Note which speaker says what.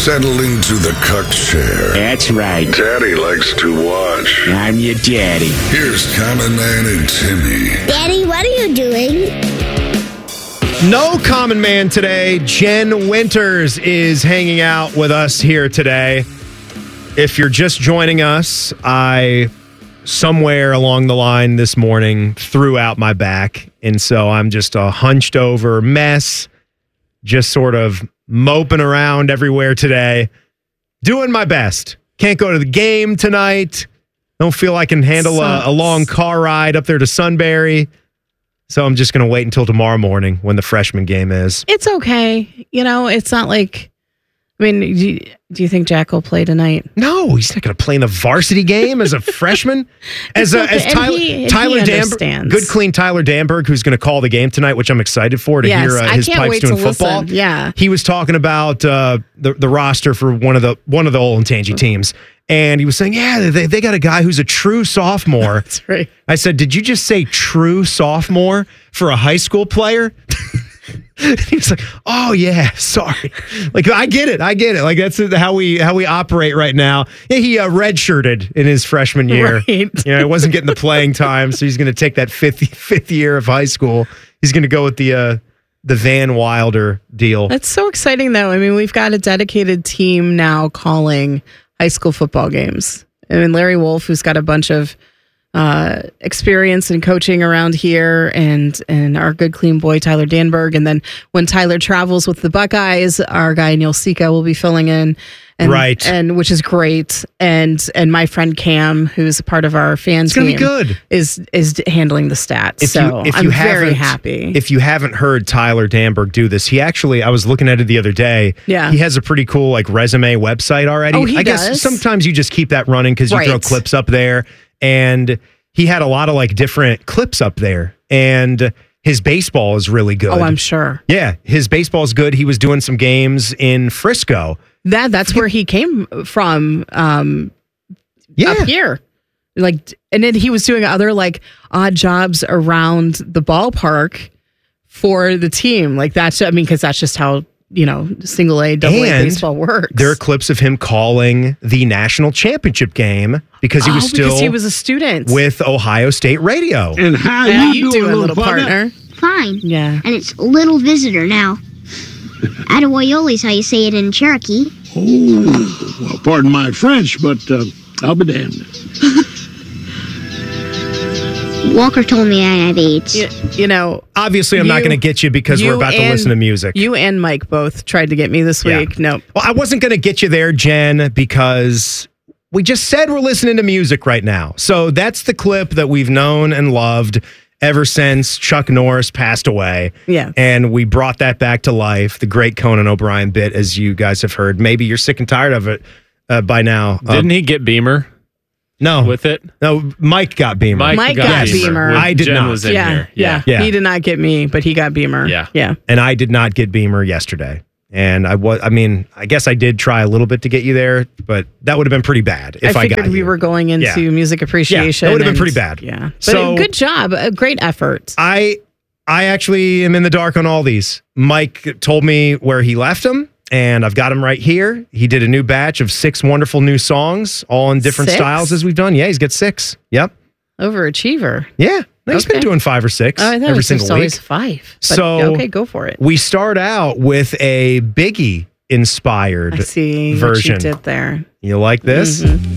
Speaker 1: Settle into the cuck chair.
Speaker 2: That's right.
Speaker 1: Daddy likes to watch.
Speaker 2: I'm your daddy.
Speaker 1: Here's Common Man and Timmy.
Speaker 3: Daddy, what are you doing?
Speaker 4: No Common Man today. Jen Winters is hanging out with us here today. If you're just joining us, I somewhere along the line this morning threw out my back, and so I'm just a hunched over mess, just sort of moping around everywhere today, doing my best. Can't go to the game tonight. Don't feel I can handle a long car ride up there to Sunbury. So I'm just going to wait until tomorrow morning when the freshman game is.
Speaker 5: It's okay. You know, it's not like, I mean, do you think Jack will play tonight?
Speaker 4: No, he's not going to play in the varsity game as a freshman. As Tyler Danberg, good clean Tyler Danberg, who's going to call the game tonight, which I'm excited for to hear his pipes doing football.
Speaker 5: Listen. Yeah,
Speaker 4: he was talking about the roster for one of the Olentangy teams, and he was saying, yeah, they got a guy who's a true sophomore.
Speaker 5: That's right.
Speaker 4: I said, did you just say true sophomore for a high school player? He was like, "Oh yeah, sorry." Like I get it. Like that's how we operate right now. Yeah, he redshirted in his freshman year.
Speaker 5: Right.
Speaker 4: You know, he wasn't getting the playing time, so he's going to take that fifth year of high school. He's going to go with the Van Wilder deal.
Speaker 5: That's so exciting, though. I mean, we've got a dedicated team now calling high school football games. I mean, Larry Wolf, who's got a bunch of experience in coaching around here, and our good clean boy Tyler Danberg, and then when Tyler travels with the Buckeyes, our guy Neil Sika will be filling in, and which is great, and my friend Cam, who's a part of our fan team,
Speaker 4: be good.
Speaker 5: is handling the stats. I'm very happy.
Speaker 4: If you haven't heard Tyler Danberg do this, he actually, I was looking at it the other day.
Speaker 5: Yeah,
Speaker 4: he has a pretty cool like resume website already.
Speaker 5: Oh, he does?
Speaker 4: Guess sometimes you just keep that running because you throw clips up there. And he had a lot of like different clips up there, and his baseball is really good.
Speaker 5: Oh, I'm sure.
Speaker 4: Yeah, his baseball is good. He was doing some games in Frisco.
Speaker 5: That's where he came from. Up here, like, and then he was doing other like odd jobs around the ballpark for the team. Like that's, I mean, because that's just how, you know, single A, double A baseball works.
Speaker 4: There are clips of him calling the national championship game because he was a student with Ohio State Radio.
Speaker 6: And how you doing, little partner?
Speaker 3: Fine.
Speaker 5: Yeah.
Speaker 3: And it's little visitor now. Attaboyoli's how you say it in Cherokee.
Speaker 6: Oh, well, pardon my French, but I'll be damned.
Speaker 3: Walker told me I have AIDS.
Speaker 5: You know,
Speaker 4: obviously I'm not going to get you because we're about to listen to music.
Speaker 5: You and Mike both tried to get me this week. Nope.
Speaker 4: Well, I wasn't going to get you there, Jen, because we just said we're listening to music right now. So that's the clip that we've known and loved ever since Chuck Norris passed away.
Speaker 5: Yeah.
Speaker 4: And we brought that back to life, the great Conan O'Brien bit, as you guys have heard. Maybe you're sick and tired of it by now.
Speaker 7: Didn't he get Beamer?
Speaker 4: No.
Speaker 7: With it?
Speaker 4: No, Mike got Beamer.
Speaker 5: Mike got Beamer.
Speaker 4: I did
Speaker 7: Jen
Speaker 4: not.
Speaker 7: Was in here.
Speaker 5: Yeah. He did not get me, but he got Beamer.
Speaker 7: Yeah.
Speaker 4: And I did not get Beamer yesterday. And I guess I did try a little bit to get you there, but that would have been pretty bad if I got you.
Speaker 5: I figured we were going into music appreciation.
Speaker 4: Yeah, that would have been pretty bad.
Speaker 5: Yeah. But good job. A great effort.
Speaker 4: I actually am in the dark on all these. Mike told me where he left them, and I've got him right here. He did a new batch of 6 wonderful new songs, all in different styles as we've done. Yeah, he's got 6. Yep.
Speaker 5: Overachiever.
Speaker 4: Yeah. He's been doing 5 or 6 every single week.
Speaker 5: Always 5. But,
Speaker 4: so
Speaker 5: okay, go for it.
Speaker 4: We start out with a Biggie inspired
Speaker 5: I see
Speaker 4: version.
Speaker 5: what you did there.
Speaker 4: You like this?
Speaker 5: Mm-hmm.